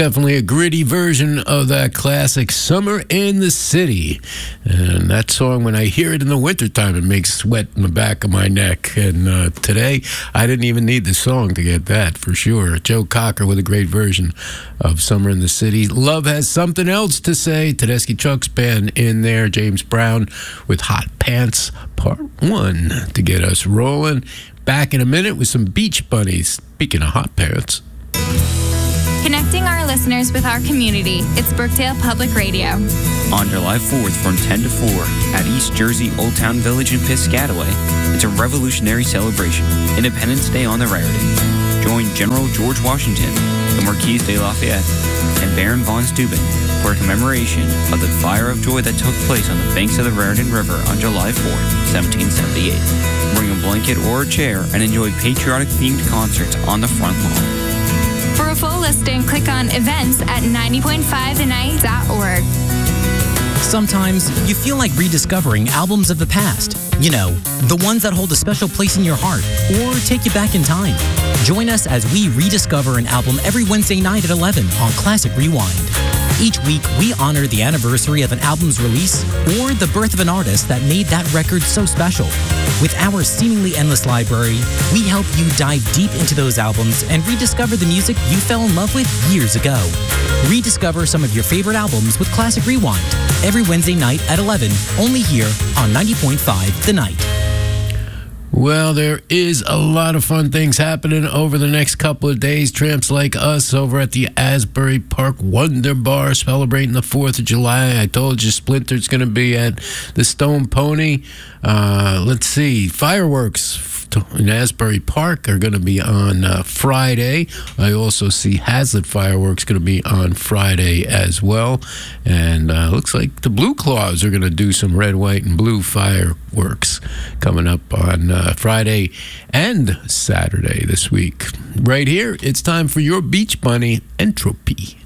Definitely a gritty version of that classic Summer in the City. And that song, when I hear it in the wintertime, it makes sweat in the back of my neck. And today, I didn't even need the song to get that, for sure. Joe Cocker with a great version of Summer in the City. Love Has Something Else to Say. Tedeschi Trucks Band in there. James Brown with Hot Pants Part 1 to get us rolling. Back in a minute with some Beach Bunnies. Speaking of hot pants. Connecting our listeners with our community, it's Brookdale Public Radio. On July 4th from 10 to 4 at East Jersey Old Town Village in Piscataway, it's a revolutionary celebration, Independence Day on the Raritan. Join General George Washington, the Marquis de Lafayette, and Baron von Steuben for a commemoration of the Fire of Joy that took place on the banks of the Raritan River on July 4th, 1778. Bring a blanket or a chair and enjoy patriotic-themed concerts on the front lawn. For a full listing, click on events at 90.5thenight.org. Sometimes you feel like rediscovering albums of the past. You know, the ones that hold a special place in your heart or take you back in time. Join us as we rediscover an album every Wednesday night at 11 on Classic Rewind. Each week, we honor the anniversary of an album's release or the birth of an artist that made that record so special. With our seemingly endless library, we help you dive deep into those albums and rediscover the music you fell in love with years ago. Rediscover some of your favorite albums with Classic Rewind every Wednesday night at 11, only here on 90.5 The Night. Well, there is a lot of fun things happening over the next couple of days. Tramps Like Us over at the Asbury Park Wonder Bar celebrating the 4th of July. I told you Splinter's going to be at the Stone Pony. Let's see. Fireworks in Asbury Park are going to be on Friday. I also see Hazlitt Fireworks going to be on Friday as well. And looks like the Blue Claws are going to do some red, white, and blue fireworks coming up on Friday and Saturday this week. Right here, it's time for your Beach Bunny Entropy.